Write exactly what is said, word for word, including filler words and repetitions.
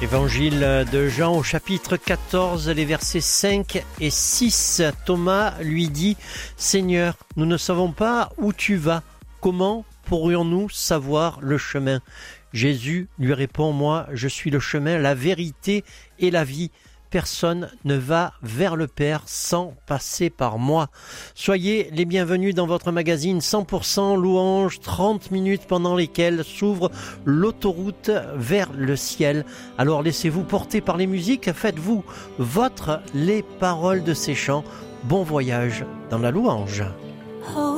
Évangile de Jean au chapitre quatorze, les versets cinq et six. Thomas lui dit : « Seigneur, nous ne savons pas où tu vas. Comment pourrions-nous savoir le chemin ?» Jésus lui répond : « Moi, je suis le chemin, la vérité et la vie. Personne ne va vers le Père sans passer par moi. » Soyez les bienvenus dans votre magazine cent pour cent louange, trente minutes pendant lesquelles s'ouvre l'autoroute vers le ciel. Alors laissez-vous porter par les musiques, faites-vous votre les paroles de ces chants. Bon voyage dans la louange.